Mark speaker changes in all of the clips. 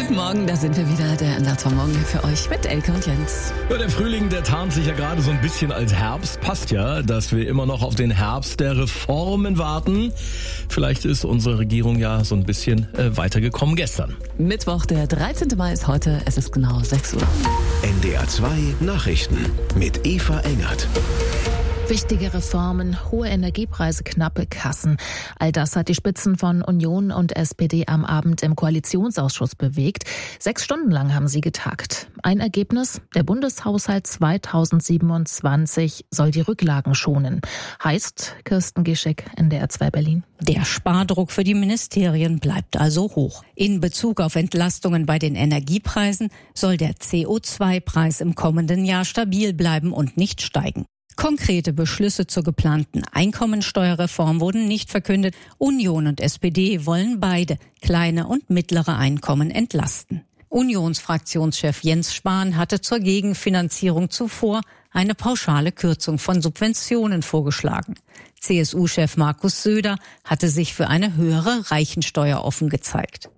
Speaker 1: Guten Morgen, da sind wir wieder, der Anlass vom Morgen für euch mit Elke und Jens.
Speaker 2: Ja, der Frühling, der tarnt sich ja gerade so ein bisschen als Herbst. Passt ja, dass wir immer noch auf den Herbst der Reformen warten. Vielleicht ist unsere Regierung ja so ein bisschen weitergekommen gestern.
Speaker 1: Mittwoch, der 13. Mai ist heute, es ist genau 6 Uhr.
Speaker 3: NDR 2 Nachrichten mit Eva Engert.
Speaker 4: Wichtige Reformen, hohe Energiepreise, knappe Kassen. All das hat die Spitzen von Union und SPD am Abend im Koalitionsausschuss bewegt. 6 Stunden lang haben sie getagt. Ein Ergebnis: Der Bundeshaushalt 2027 soll die Rücklagen schonen. Heißt, Kirsten Gischek, NDR 2 Berlin.
Speaker 5: Der Spardruck für die Ministerien bleibt also hoch. In Bezug auf Entlastungen bei den Energiepreisen soll der CO2-Preis im kommenden Jahr stabil bleiben und nicht steigen. Konkrete Beschlüsse zur geplanten Einkommensteuerreform wurden nicht verkündet. Union und SPD wollen beide kleine und mittlere Einkommen entlasten. Unionsfraktionschef Jens Spahn hatte zur Gegenfinanzierung zuvor eine pauschale Kürzung von Subventionen vorgeschlagen. CSU-Chef Markus Söder hatte sich für eine höhere Reichensteuer offen gezeigt.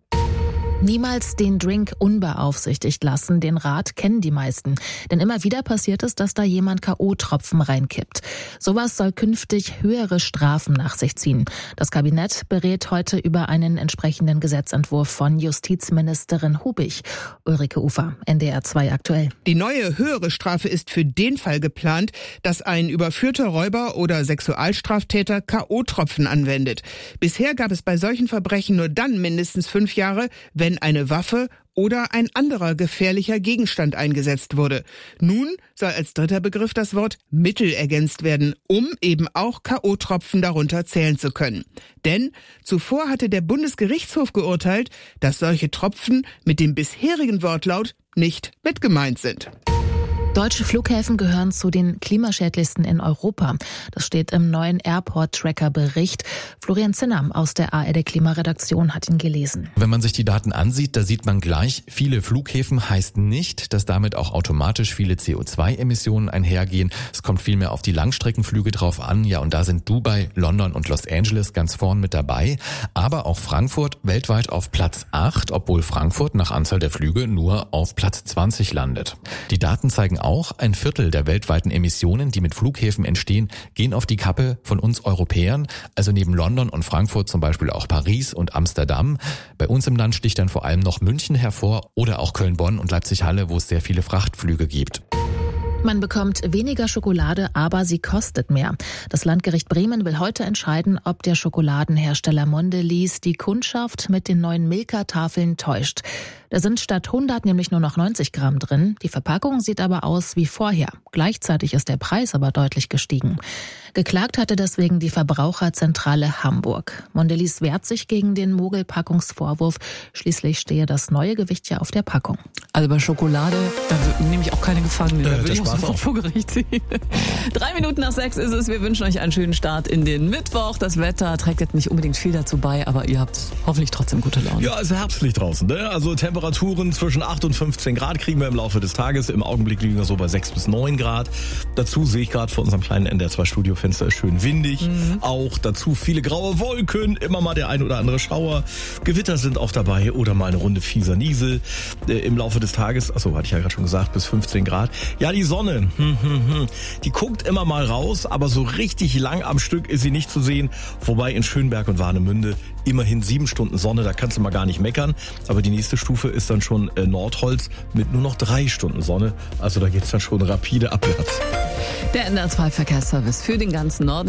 Speaker 4: Niemals den Drink unbeaufsichtigt lassen, den Rat kennen die meisten. Denn immer wieder passiert es, dass da jemand K.O.-Tropfen reinkippt. Sowas soll künftig höhere Strafen nach sich ziehen. Das Kabinett berät heute über einen entsprechenden Gesetzentwurf von Justizministerin Hubig. Ulrike Ufer, NDR 2 aktuell.
Speaker 6: Die neue höhere Strafe ist für den Fall geplant, dass ein überführter Räuber oder Sexualstraftäter K.O.-Tropfen anwendet. Bisher gab es bei solchen Verbrechen nur dann mindestens 5 Jahre, wenn eine Waffe oder ein anderer gefährlicher Gegenstand eingesetzt wurde. Nun soll als dritter Begriff das Wort Mittel ergänzt werden, um eben auch K.O.-Tropfen darunter zählen zu können. Denn zuvor hatte der Bundesgerichtshof geurteilt, dass solche Tropfen mit dem bisherigen Wortlaut nicht mit gemeint sind.
Speaker 4: Deutsche Flughäfen gehören zu den klimaschädlichsten in Europa. Das steht im neuen Airport-Tracker-Bericht. Florian Zinner aus der ARD-Klimaredaktion hat ihn gelesen.
Speaker 7: Wenn man sich die Daten ansieht, da sieht man gleich, viele Flughäfen heißt nicht, dass damit auch automatisch viele CO2-Emissionen einhergehen. Es kommt vielmehr auf die Langstreckenflüge drauf an. Ja, und da sind Dubai, London und Los Angeles ganz vorn mit dabei. Aber auch Frankfurt weltweit auf Platz 8, obwohl Frankfurt nach Anzahl der Flüge nur auf Platz 20 landet. Die Daten zeigen auch, ein Viertel der weltweiten Emissionen, die mit Flughäfen entstehen, gehen auf die Kappe von uns Europäern. Also neben London und Frankfurt zum Beispiel auch Paris und Amsterdam. Bei uns im Land sticht dann vor allem noch München hervor oder auch Köln-Bonn und Leipzig-Halle, wo es sehr viele Frachtflüge gibt.
Speaker 4: Man bekommt weniger Schokolade, aber sie kostet mehr. Das Landgericht Bremen will heute entscheiden, ob der Schokoladenhersteller Mondelez die Kundschaft mit den neuen Milka-Tafeln täuscht. Da sind statt 100 nämlich nur noch 90 Gramm drin. Die Verpackung sieht aber aus wie vorher. Gleichzeitig ist der Preis aber deutlich gestiegen. Geklagt hatte deswegen die Verbraucherzentrale Hamburg. Mondelez wehrt sich gegen den Mogelpackungsvorwurf. Schließlich stehe das neue Gewicht ja auf der Packung.
Speaker 1: Also bei Schokolade, da nehme ich auch keine Gefangene. Da würde ich auch sofort vor Gericht ziehen. 3 Minuten nach 6 ist es. Wir wünschen euch einen schönen Start in den Mittwoch. Das Wetter trägt jetzt nicht unbedingt viel dazu bei, aber ihr habt hoffentlich trotzdem gute Laune.
Speaker 2: Ja, es ist herbstlich draußen, ne? Also Temperaturen zwischen 8 und 15 Grad kriegen wir im Laufe des Tages. Im Augenblick liegen wir so bei 6 bis 9 Grad. Dazu sehe ich gerade vor unserem kleinen NDR 2 Studiofenster, ist schön windig. Auch dazu viele graue Wolken, immer mal der ein oder andere Schauer. Gewitter sind auch dabei oder mal eine Runde fieser Niesel. Im Laufe des Tages, achso, hatte ich ja gerade schon gesagt, bis 15 Grad. Ja, die Sonne, die guckt immer mal raus, aber so richtig lang am Stück ist sie nicht zu sehen. Wobei in Schönberg und Warnemünde immerhin 7 Stunden Sonne, da kannst du mal gar nicht meckern. Aber die nächste Stufe ist dann schon Nordholz mit nur noch 3 Stunden Sonne. Also da geht's dann schon rapide abwärts.
Speaker 1: Der NDR 2 Verkehrsservice für den ganzen Norden.